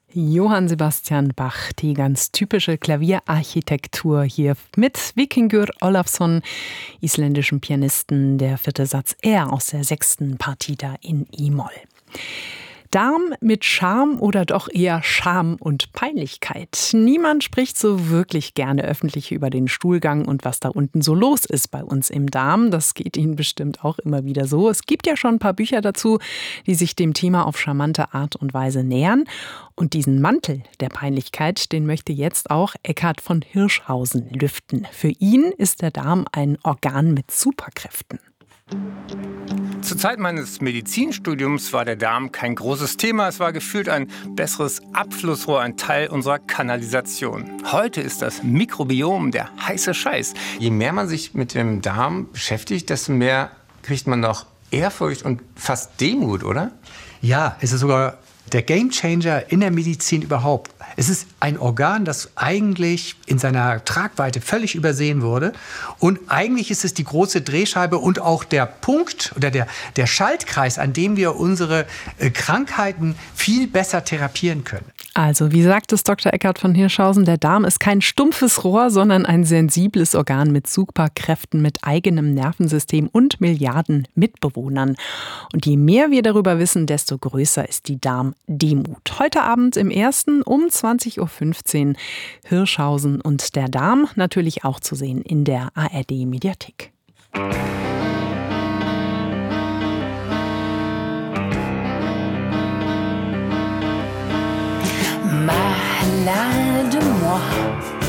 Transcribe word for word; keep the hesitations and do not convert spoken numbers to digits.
Johann Sebastian Bach, die ganz typische Klavierarchitektur hier mit Víkingur Ólafsson, isländischem Pianisten, der vierte Satz R aus der sechsten Partita in E-Moll. Darm mit Charme oder doch eher Scham und Peinlichkeit? Niemand spricht so wirklich gerne öffentlich über den Stuhlgang und was da unten so los ist bei uns im Darm. Das geht Ihnen bestimmt auch immer wieder so. Es gibt ja schon ein paar Bücher dazu, die sich dem Thema auf charmante Art und Weise nähern. Und diesen Mantel der Peinlichkeit, den möchte jetzt auch Eckhard von Hirschhausen lüften. Für ihn ist der Darm ein Organ mit Superkräften. Zur Zeit meines Medizinstudiums war der Darm kein großes Thema. Es war gefühlt ein besseres Abflussrohr, ein Teil unserer Kanalisation. Heute ist das Mikrobiom der heiße Scheiß. Je mehr man sich mit dem Darm beschäftigt, desto mehr kriegt man noch Ehrfurcht und fast Demut, oder? Ja, es ist sogar der Gamechanger in der Medizin überhaupt. Es ist ein Organ, das eigentlich in seiner Tragweite völlig übersehen wurde. Und eigentlich ist es die große Drehscheibe und auch der Punkt oder der, der Schaltkreis, an dem wir unsere äh, Krankheiten viel besser therapieren können. Also, wie sagt es Doktor Eckhard von Hirschhausen, der Darm ist kein stumpfes Rohr, sondern ein sensibles Organ mit Superkräften, mit eigenem Nervensystem und Milliarden Mitbewohnern. Und je mehr wir darüber wissen, desto größer ist die Darmdemut. Heute Abend im ersten um zwanzig Uhr fünfzehn Hirschhausen und der Darm, natürlich auch zu sehen in der A R D-Mediathek. Malade de moi.